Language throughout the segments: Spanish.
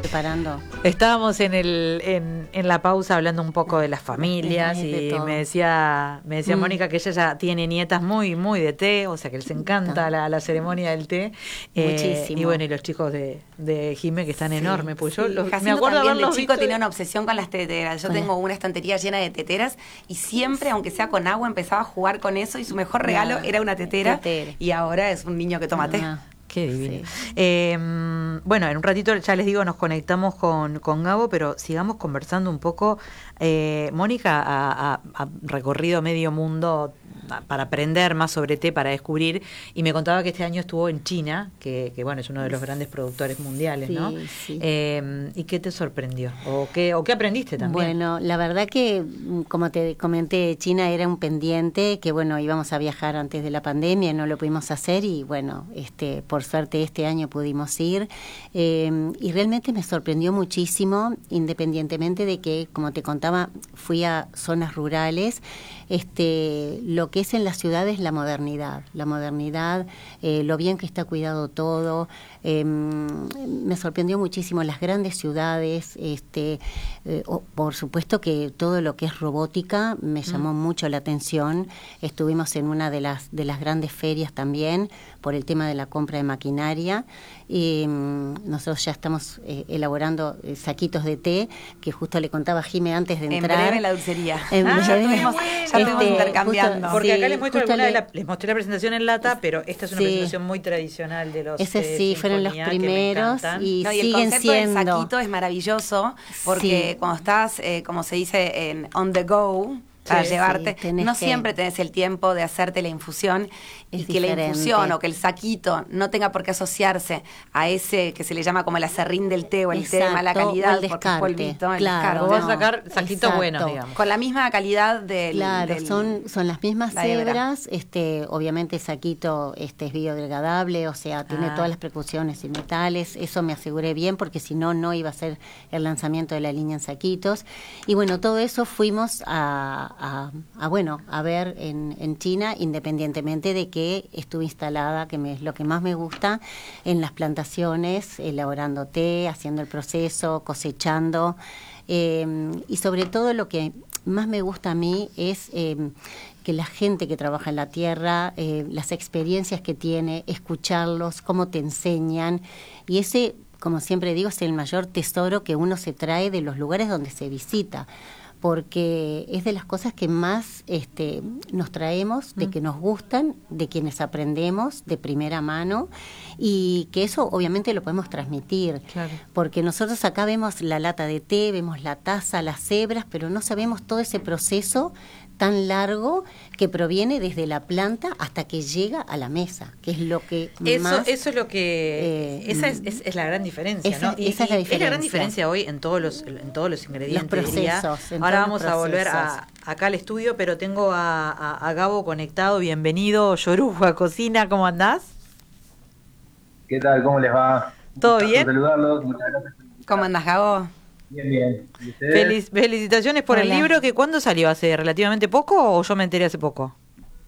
preparando. Estábamos en la pausa hablando un poco de las familias y me decía Mónica que ella ya tiene nietas muy de té, o sea que les encanta la ceremonia del té. Muchísimo. Y bueno, y los chicos de Jime que están enormes, pues yo me acuerdo también de chico tenía una obsesión con las teteras. Yo tengo una estantería llena de teteras y siempre, aunque sea con agua, empezaba a jugar con eso y su mejor regalo era una tetera. Y ahora es un niño que toma té. Qué divino. Sí. Bueno, en un ratito ya les digo, nos conectamos con Gabo, pero sigamos conversando un poco. Mónica ha recorrido medio mundo para aprender más sobre té, para descubrir, y me contaba que este año estuvo en China, que bueno, es uno de los grandes productores mundiales, ¿no? Sí. ¿Y qué te sorprendió? ¿O qué aprendiste también? Bueno, la verdad que, como te comenté, China era un pendiente, que bueno, íbamos a viajar antes de la pandemia, no lo pudimos hacer y bueno, por suerte este año pudimos ir, y realmente me sorprendió muchísimo, independientemente de que, como te contaba, fui a zonas rurales. Lo que es en las ciudades, la modernidad, lo bien que está cuidado todo. Me sorprendió muchísimo las grandes ciudades, por supuesto que todo lo que es robótica me llamó mucho la atención. Estuvimos en una de las grandes ferias también por el tema de la compra de maquinaria, y nosotros ya estamos elaborando saquitos de té, que justo le contaba a Jime antes de entrar. En breve la dulcería. Ya estuvimos intercambiando. Porque acá les muestro les mostré la presentación en lata, pero esta es una presentación muy tradicional de los fueron los primeros y el siguen concepto siendo. del saquito es maravilloso porque cuando estás, como se dice, en on the go, para llevarte, no siempre tenés el tiempo de hacerte la infusión y que la infusión o que el saquito no tenga por qué asociarse a ese que se le llama como el acerrín del té o el té de mala calidad, porque es polvito, el descarte. Vos vas a sacar saquitos buenos, digamos. Con la misma calidad del... Claro, son las mismas hebras, obviamente el saquito es biodegradable, o sea, tiene todas las precauciones y metales, eso me aseguré bien porque si no iba a ser el lanzamiento de la línea en saquitos. Y bueno, todo eso fuimos a ver en China, independientemente de que estuve instalada, que es lo que más me gusta, en las plantaciones, elaborando té, haciendo el proceso, cosechando, y sobre todo lo que más me gusta a mí es que la gente que trabaja en la tierra, las experiencias que tiene, escucharlos, cómo te enseñan, y ese, como siempre digo, es el mayor tesoro que uno se trae de los lugares donde se visita, porque es de las cosas que más nos traemos, de que nos gustan, de quienes aprendemos de primera mano, y que eso obviamente lo podemos transmitir, porque nosotros acá vemos la lata de té, vemos la taza, las hebras, pero no sabemos todo ese proceso tan largo que proviene desde la planta hasta que llega a la mesa, que es lo que más... Eso es lo que... esa es la gran diferencia, ¿no? Esa es la diferencia. Es la gran diferencia hoy en todos los ingredientes. Los procesos. Ahora vamos a volver acá al estudio, pero tengo a Gabo conectado. Bienvenido, Yoruba Cocina, ¿cómo andás? ¿Qué tal? ¿Cómo les va? ¿Todo bien? Saludarlos. Muchas gracias. ¿Cómo andás, Gabo? Bien. ¿Y ustedes? Felicitaciones por el libro, que ¿cuándo salió? ¿Hace relativamente poco o yo me enteré hace poco?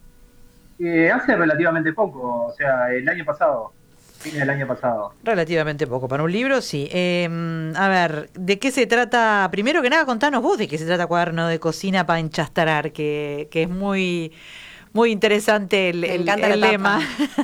Hace relativamente poco, o sea, el año pasado, fines del año pasado. Relativamente poco, para un libro sí. A ver, ¿de qué se trata? Primero que nada, contanos vos de qué se trata Cuaderno de Cocina para Enchastrar, que es muy interesante el lema.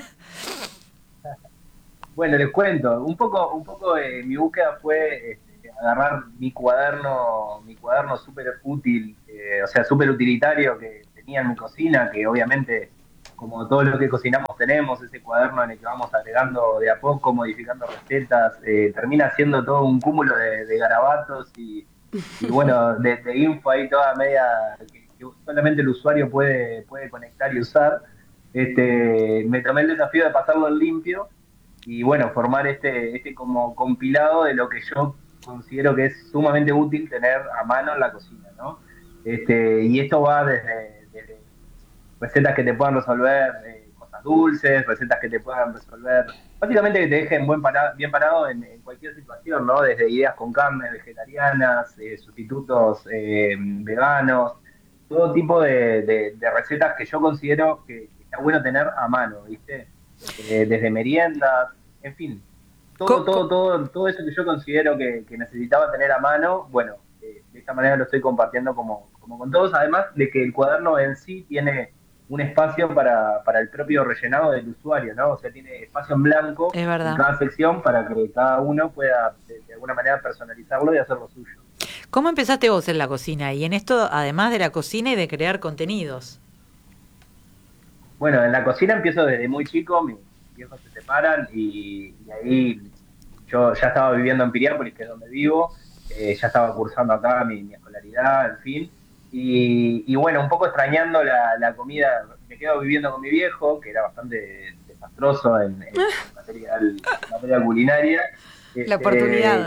Bueno, les cuento, un poco mi búsqueda fue agarrar mi cuaderno súper útil, o sea, súper utilitario que tenía en mi cocina, que obviamente, como todo lo que cocinamos tenemos, ese cuaderno en el que vamos agregando de a poco, modificando recetas, termina siendo todo un cúmulo de garabatos y bueno, de info ahí toda media que solamente el usuario puede conectar y usar. Me tomé el desafío de pasarlo en limpio y bueno, formar este como compilado de lo que yo considero que es sumamente útil tener a mano en la cocina, ¿no? Y esto va desde recetas que te puedan resolver cosas dulces, recetas que te puedan resolver, básicamente que te dejen bien parado en cualquier situación, ¿no? Desde ideas con carnes vegetarianas, sustitutos veganos, todo tipo de recetas que yo considero que está bueno tener a mano, ¿viste? Desde meriendas, en fin. todo eso que yo considero que necesitaba tener a mano, bueno, de esta manera lo estoy compartiendo como con todos, además de que el cuaderno en sí tiene un espacio para el propio rellenado del usuario, ¿no? O sea, tiene espacio en blanco en cada sección para que cada uno pueda de alguna manera personalizarlo y hacerlo suyo. ¿Cómo empezaste vos en la cocina? Y en esto, además de la cocina y de crear contenidos. Bueno, en la cocina empiezo desde muy chico, mis viejos se separan y ahí yo ya estaba viviendo en Piriápolis, que es donde vivo, ya estaba cursando acá mi escolaridad, en fin. Y bueno, un poco extrañando la comida, me quedo viviendo con mi viejo, que era bastante desastroso en materia culinaria. La oportunidad.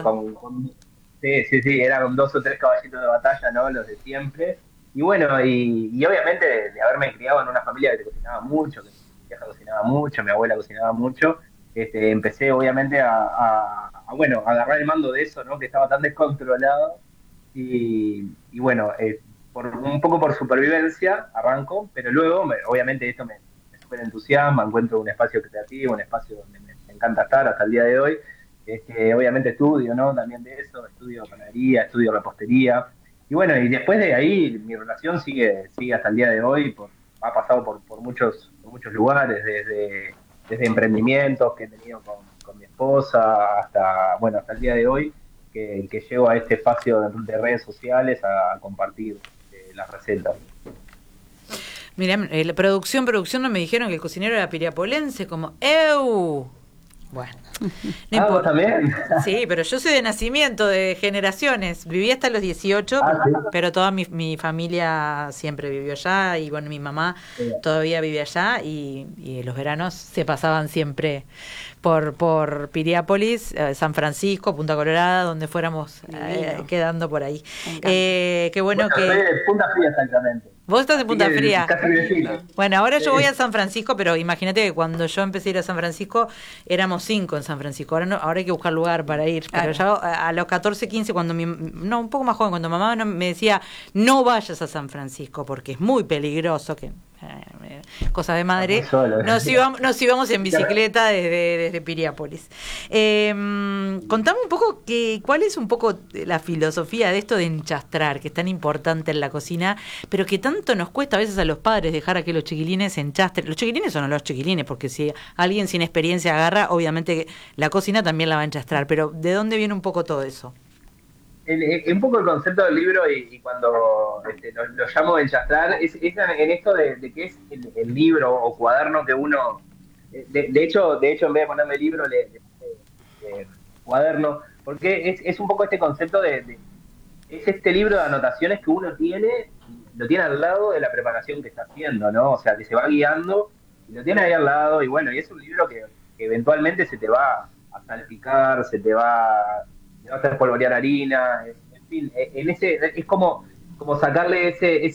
Sí, eran 2 o 3 caballitos de batalla, ¿no? Los de siempre. Y bueno, y obviamente de haberme criado en una familia que cocinaba mucho, que mi vieja cocinaba mucho, mi abuela cocinaba mucho, empecé obviamente a agarrar el mando de eso, ¿no? Que estaba tan descontrolado. Y bueno, un poco por supervivencia arranco, pero luego, obviamente esto me súper entusiasma, encuentro un espacio creativo, un espacio donde me encanta estar hasta el día de hoy. Obviamente estudio, ¿no? También de eso, estudio panadería, estudio repostería. Y bueno, y después de ahí mi relación sigue hasta el día de hoy, ha pasado por muchos lugares, desde emprendimientos que he tenido con mi esposa hasta el día de hoy, que llego a este espacio de redes sociales a compartir las recetas. Mirá, la producción no me dijeron que el cocinero era piriapolense, como ¡eu! Bueno, no importa. ¿También? Sí, pero yo soy de nacimiento, de generaciones. Viví hasta los 18, ¿sí? Pero toda mi familia siempre vivió allá. Y bueno, mi mamá todavía vive allá. Y los veranos se pasaban siempre por Piriápolis, San Francisco, Punta Colorada, donde fuéramos quedando por ahí. Qué bueno que... Soy de Punta Fría, exactamente. Vos estás en Punta Fría. Casi vecino. Bueno, ahora yo voy a San Francisco, pero imagínate que cuando yo empecé a ir a San Francisco, éramos 5 en San Francisco. Ahora hay que buscar lugar para ir. Pero ya a los 14, 15, un poco más joven, cuando mamá me decía, no vayas a San Francisco porque es muy peligroso, cosa de madre, nos íbamos en bicicleta desde Piriápolis. Contame un poco cuál es un poco la filosofía de esto de enchastrar, que es tan importante en la cocina, pero que tanto nos cuesta a veces a los padres dejar a que los chiquilines enchastren. Los chiquilines son los chiquilines, porque si alguien sin experiencia agarra, obviamente la cocina también la va a enchastrar, pero ¿de dónde viene un poco todo eso? Un poco el concepto del libro y cuando lo llamo enchastrar es en esto de que es el libro o cuaderno que uno de hecho en vez de ponerme libro le cuaderno, porque es un poco este concepto es este libro de anotaciones que uno lo tiene al lado de la preparación que está haciendo, ¿no? O sea, que se va guiando y lo tiene ahí al lado y bueno, y es un libro que eventualmente se te va a salpicar, se te va a hacer polvorear harina, en fin, es como sacarle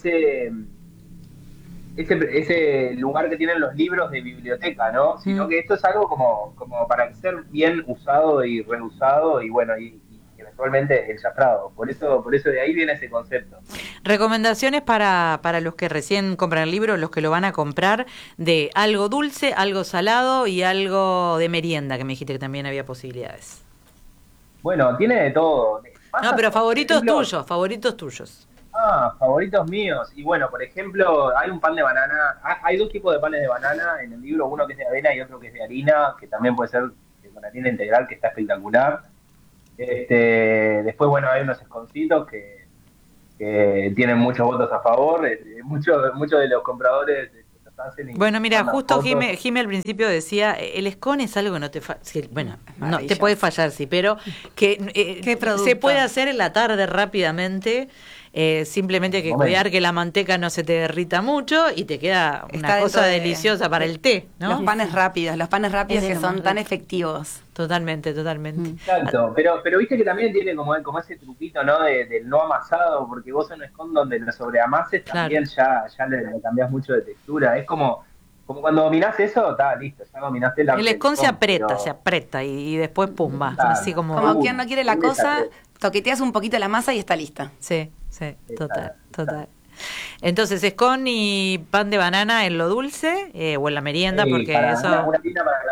ese lugar que tienen los libros de biblioteca, ¿no? Sino que esto es algo como para ser bien usado y reusado y bueno, y eventualmente enchastrado. Por eso de ahí viene ese concepto. Recomendaciones para los que recién compran el libro, los que lo van a comprar, de algo dulce, algo salado y algo de merienda, que me dijiste que también había posibilidades. Bueno, tiene de todo. No, pero favoritos tuyos. Favoritos míos. Y bueno, por ejemplo, hay un pan de banana. Hay 2 tipos de panes de banana en el libro. Uno que es de avena y otro que es de harina, que también puede ser con harina integral, que está espectacular. Después, bueno, hay unos esconcitos que tienen muchos votos a favor. Muchos de los compradores... Bueno, mira, justo Jime al principio decía, el escon es algo que no te no te puede fallar, sí, pero que se puede hacer en la tarde rápidamente, simplemente hay que cuidar que la manteca no se te derrita mucho y te queda una cosa deliciosa para el té, ¿no? Los panes rápidos que son tan efectivos. Totalmente. Exacto, pero viste que también tiene como ese truquito, ¿no? Del no amasado, porque vos en un escon donde lo sobreamases también ya le cambiás mucho de textura. Es como cuando dominás eso, está listo, ya dominaste el escon se aprieta y después pum, va. Claro. Así como quien no quiere la cosa, toqueteas un poquito la masa y está lista. Sí, total. Entonces, escon y pan de banana en lo dulce o en la merienda, porque para eso... una harina para la tarde te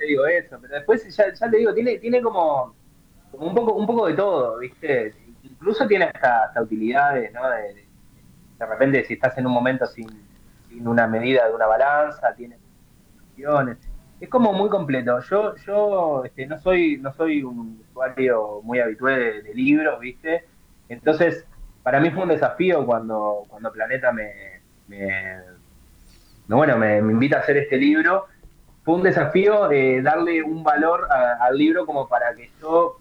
digo eso, pero después ya te digo, tiene como un poco de todo, ¿viste? Incluso tiene hasta utilidades, ¿no? De repente si estás en un momento sin una medida de una balanza, tiene funciones. Es como muy completo. Yo no soy un usuario muy habitual de libros, ¿viste? Entonces, para mí fue un desafío cuando Planeta me invita a hacer este libro. Fue un desafío darle un valor al libro como para que yo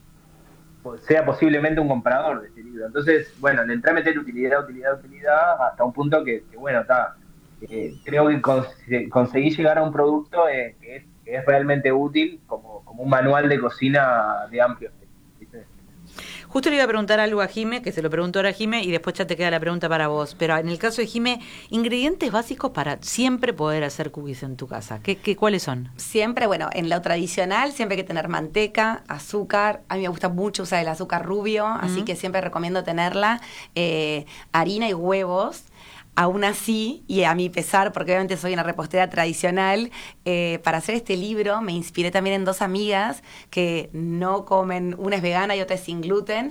sea posiblemente un comprador de este libro. Entonces, bueno, le entré a meter utilidad, hasta un punto que bueno, está. Creo que conseguí llegar a un producto que es realmente útil como un manual de cocina de amplio espectro, ¿viste? Justo le iba a preguntar algo a Jime, que se lo preguntó ahora a Jime, y después ya te queda la pregunta para vos. Pero en el caso de Jime, ingredientes básicos para siempre poder hacer cookies en tu casa. ¿Cuáles son? Siempre, bueno, en lo tradicional siempre hay que tener manteca, azúcar. A mí me gusta mucho usar el azúcar rubio, así que siempre recomiendo tenerla. Harina y huevos. Aún así, y a mi pesar, porque obviamente soy una repostera tradicional, para hacer este libro me inspiré también en dos amigas que no comen, una es vegana y otra es sin gluten,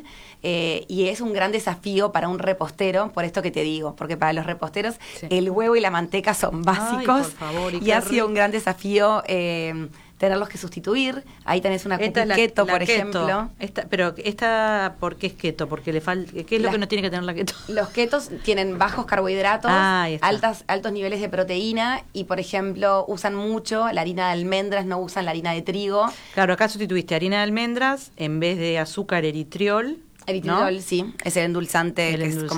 y es un gran desafío para un repostero, por esto que te digo, porque para los reposteros el huevo y la manteca son básicos. Ay, por favor, y ha sido un gran desafío tenerlos que sustituir. Ahí tenés una cookie keto, por ejemplo. Pero esta, ¿por qué es keto? Porque le falta, ¿qué es lo que no tiene que tener la keto? Los ketos tienen bajos carbohidratos, altos niveles de proteína y, por ejemplo, usan mucho la harina de almendras, no usan la harina de trigo. Claro, acá sustituiste harina de almendras en vez de azúcar eritriol. Eritriol, ¿no? Sí, es el endulzante.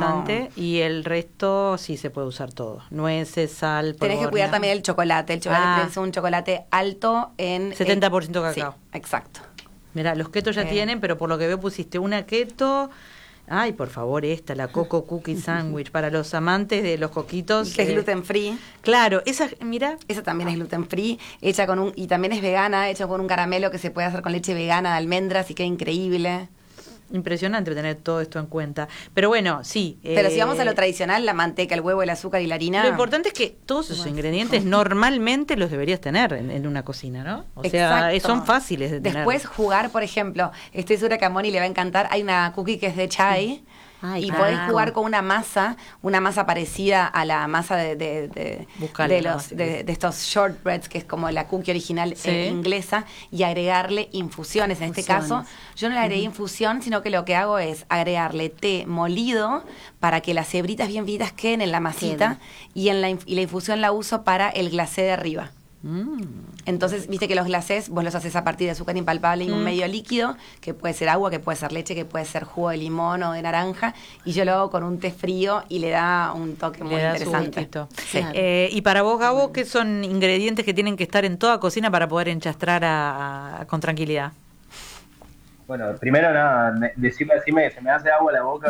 Y el resto sí se puede usar todo. Nueces, sal, polvornia. Tenés que cuidar también el chocolate. El chocolate es un chocolate alto en... 70% cacao. Sí, exacto. Mirá, los ketos ya tienen, pero por lo que veo pusiste una keto... Ay, por favor, la Coco Cookie Sandwich, para los amantes de los coquitos. Que es gluten free. Claro, esa, mira. Esa también es gluten free, hecha y también es vegana, hecha con un caramelo que se puede hacer con leche vegana de almendras y queda increíble. Impresionante tener todo esto en cuenta. Pero bueno, sí. Pero si vamos a lo tradicional, la manteca, el huevo, el azúcar y la harina. Lo importante es que todos esos ingredientes normalmente los deberías tener en una cocina, ¿no? O sea, son fáciles de tener. Después jugar, por ejemplo, estoy segura que a Moni le va a encantar, hay una cookie que es de chai. Y podés jugar con una masa parecida a la masa de estos shortbreads, que es como la cookie original inglesa, y agregarle infusiones. En este caso, yo no le agregué infusión, sino que lo que hago es agregarle té molido para que las hebritas bien finitas queden en la masita, y la infusión la uso para el glacé de arriba. Entonces, viste que los glacés vos los haces a partir de azúcar impalpable y un medio líquido, que puede ser agua, que puede ser leche, que puede ser jugo de limón o de naranja, y yo lo hago con un té frío y le da un toque muy interesante. Sí. Y para vos, Gabo, ¿qué son ingredientes que tienen que estar en toda cocina para poder enchastrar con tranquilidad? Bueno, primero nada, decime que se me hace agua la boca.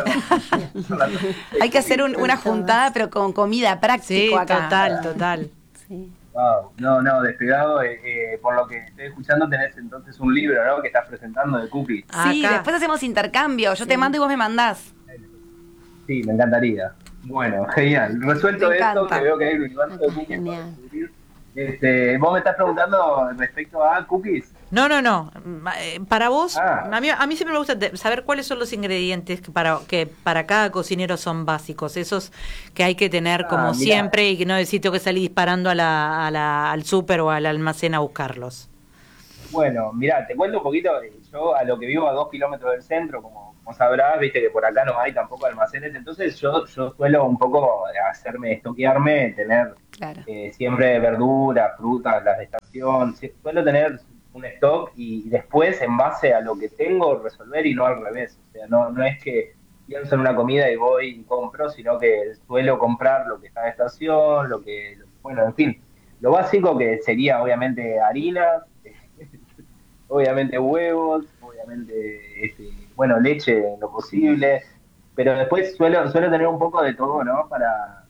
Hay que hacer una juntada, pero con comida práctica acá. Total. Sí. Wow, no, despegado. Por lo que estoy escuchando, tenés entonces un libro, ¿no? Que estás presentando de cookies. Sí, después hacemos intercambio. Yo te mando y vos me mandás. Sí, me encantaría. Bueno, genial. Resuelto esto, que veo que hay un universo de cookies para descubrir. ¿Vos me estás preguntando respecto a cookies? No. Para vos, a mí siempre me gusta saber cuáles son los ingredientes que para cada cocinero son básicos, esos que hay que tener como siempre, y que no necesito que salir disparando al súper o al almacén a buscarlos. Bueno, mirá, te cuento un poquito. Yo a lo que vivo a 2 kilómetros del centro, como sabrás, viste que por acá no hay tampoco almacenes, entonces yo suelo un poco estoquearme, tener siempre verduras, frutas, las de estación, suelo tener un stock y después, en base a lo que tengo, resolver, y no al revés. O sea, no es que pienso en una comida y voy y compro, sino que suelo comprar lo que está de estación, bueno, en fin, lo básico, que sería obviamente harinas, obviamente huevos, obviamente leche en lo posible, pero después suelo tener un poco de todo, ¿no? Para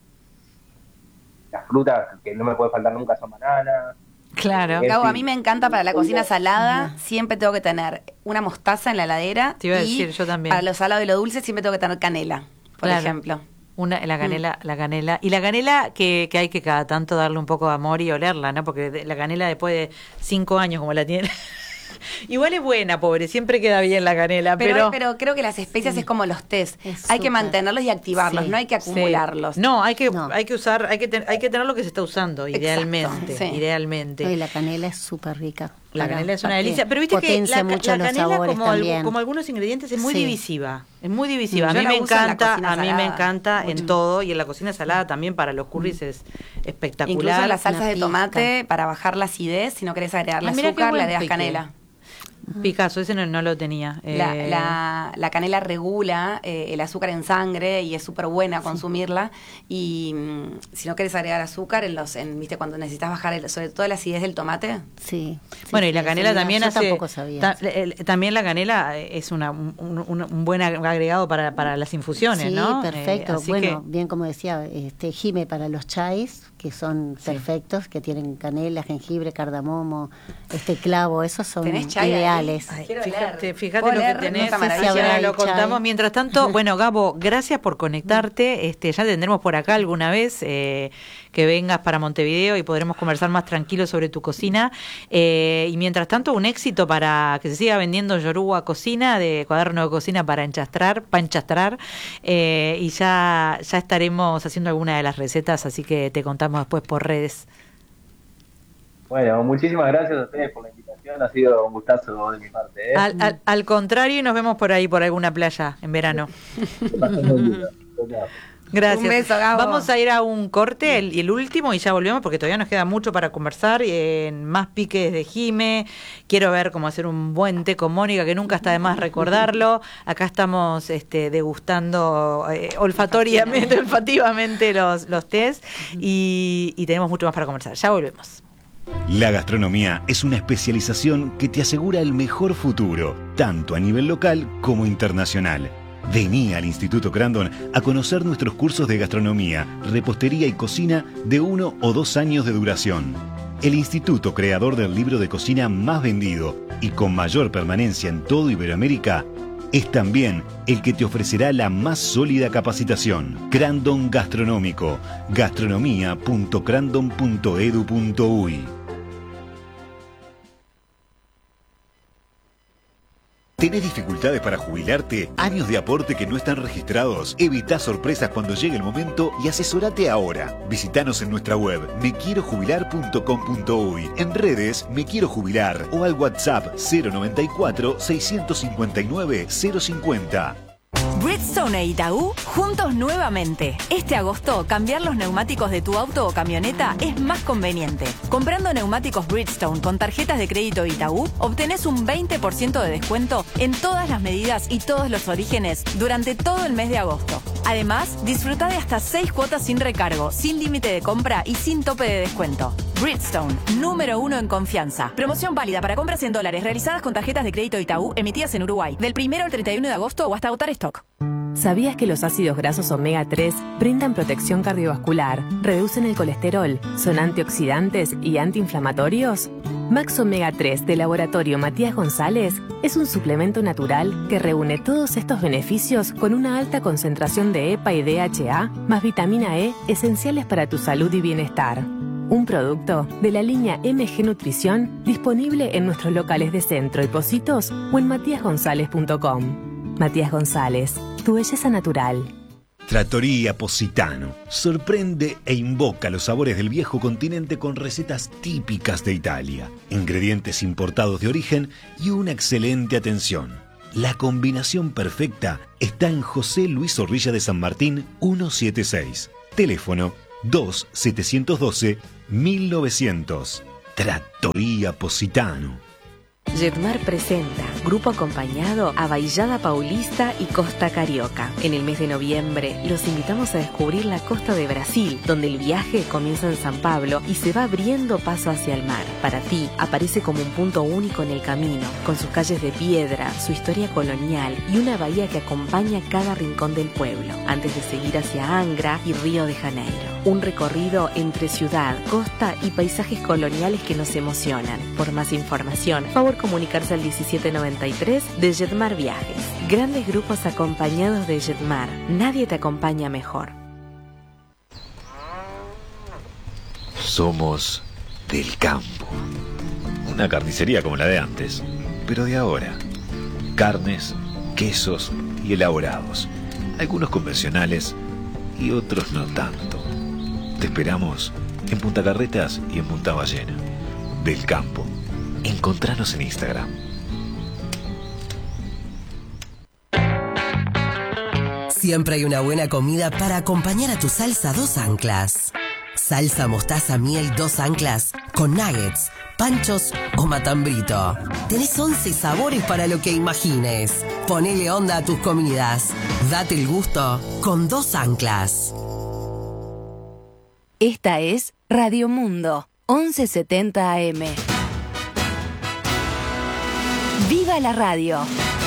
las frutas, que no me puede faltar nunca, son bananas. Claro. Gabo, a mí me encanta para la cocina salada, siempre tengo que tener una mostaza en la heladera. Te iba a decir, yo también. Para lo salado y lo dulce siempre tengo que tener canela, por ejemplo. La canela. Y la canela que hay que cada tanto darle un poco de amor y olerla, ¿no? Porque la canela después de 5 años como la tiene... Igual es buena, pobre, siempre queda bien la canela, pero creo que las especias es como los tés, hay que mantenerlos y activarlos, no hay que acumularlos. No, hay que usar, hay que tener lo que se está usando, idealmente. Exacto, idealmente. Y la canela es súper rica. La canela es una delicia, pero viste que la canela como algunos ingredientes es muy divisiva. Es muy divisiva. A mí me encanta en todo, y en la cocina salada también para los curries es espectacular. Incluso las salsas de tomate para bajar la acidez, si no querés agregarle azúcar, le agregas canela. Picasso, ese no lo tenía. La canela regula el azúcar en sangre y es súper buena consumirla. Y si no querés agregar azúcar, ¿viste cuando necesitas bajar sobre todo la acidez del tomate? Sí. Bueno, y la canela también hace... Yo tampoco sabía. También la canela es un buen agregado para las infusiones, ¿no? Sí, perfecto. Bueno, bien como decía, Jime, para los chais, que son perfectos, que tienen canela, jengibre, cardamomo, clavo, esos son ideales. Ay, fíjate lo que tenés, ahora lo contamos. Mientras tanto, bueno, Gabo, gracias por conectarte. Ya tendremos por acá alguna vez que vengas para Montevideo y podremos conversar más tranquilos sobre tu cocina. Y mientras tanto, un éxito para que se siga vendiendo Yoruba Cocina, de cuaderno de cocina para enchastrar. Y ya estaremos haciendo alguna de las recetas, así que te contamos después por redes. Bueno, muchísimas gracias a ustedes por la invitación, ha sido un gustazo de mi parte. Al contrario, y nos vemos por ahí, por alguna playa en verano. Gracias. Un beso, Gabo. Vamos a ir a un corte, el último, y ya volvemos porque todavía nos queda mucho para conversar. Más piques de Jime. Quiero ver cómo hacer un buen té con Mónica, que nunca está de más recordarlo. Acá estamos degustando olfativamente los tés y tenemos mucho más para conversar. Ya volvemos. La gastronomía es una especialización que te asegura el mejor futuro, tanto a nivel local como internacional. Vení al Instituto Crandon a conocer nuestros cursos de gastronomía, repostería y cocina de 1 o 2 años de duración. El instituto creador del libro de cocina más vendido y con mayor permanencia en todo Iberoamérica es también el que te ofrecerá la más sólida capacitación. Crandon Gastronómico, gastronomía.crandon.edu.uy. ¿Tenés dificultades para jubilarte? ¿Años de aporte que no están registrados? Evita sorpresas cuando llegue el momento y asesorate ahora. Visítanos en nuestra web mequierojubilar.com.uy, en redes Me Quiero Jubilar o al WhatsApp 094 659 050. Bridgestone e Itaú, juntos nuevamente. Este agosto, cambiar los neumáticos de tu auto o camioneta es más conveniente. Comprando neumáticos Bridgestone con tarjetas de crédito Itaú, obtenés un 20% de descuento en todas las medidas y todos los orígenes durante todo el mes de agosto. Además, disfruta de hasta 6 cuotas sin recargo, sin límite de compra y sin tope de descuento. Bridgestone, número 1 en confianza. Promoción válida para compras en dólares realizadas con tarjetas de crédito Itaú emitidas en Uruguay, del 1 al 31 de agosto o hasta agotar stock. ¿Sabías que los ácidos grasos omega 3 brindan protección cardiovascular, reducen el colesterol, son antioxidantes y antiinflamatorios? Max Omega 3 de Laboratorio Matías González es un suplemento natural que reúne todos estos beneficios con una alta concentración de EPA y DHA más vitamina E esenciales para tu salud y bienestar. Un producto de la línea MG Nutrición disponible en nuestros locales de Centro y Pocitos o en matiasgonzalez.com. Matías González, tu belleza natural. Trattoria Positano sorprende e invoca los sabores del viejo continente con recetas típicas de Italia, ingredientes importados de origen y una excelente atención. La combinación perfecta está en José Luis Zorrilla de San Martín 176. Teléfono 2-712-1900. Trattoria Positano. Jetmar presenta Grupo Acompañado a Baillada Paulista y Costa Carioca. En el mes de noviembre los invitamos a descubrir la costa de Brasil, donde el viaje comienza en San Pablo y se va abriendo paso hacia el mar. Para ti, aparece como un punto único en el camino, con sus calles de piedra, su historia colonial y una bahía que acompaña cada rincón del pueblo, antes de seguir hacia Angra y Río de Janeiro. Un recorrido entre ciudad, costa y paisajes coloniales que nos emocionan. Por más información, favor comunicarse al 1793 de Jetmar Viajes. Grandes grupos acompañados de Jetmar. Nadie te acompaña mejor. Somos del campo. Una carnicería como la de antes, pero de ahora. Carnes, quesos y elaborados. Algunos convencionales y otros no tanto. Te esperamos en Punta Carretas y en Punta Ballena. Del campo. Encontranos en Instagram. Siempre hay una buena comida para acompañar a tu salsa 2 anclas. Salsa mostaza miel 2 anclas con nuggets, panchos o matambrito. Tenés 11 sabores para lo que imagines. Ponele onda a tus comidas. Date el gusto con 2 anclas. Esta es Radio Mundo, 1170 AM. ¡Viva la radio!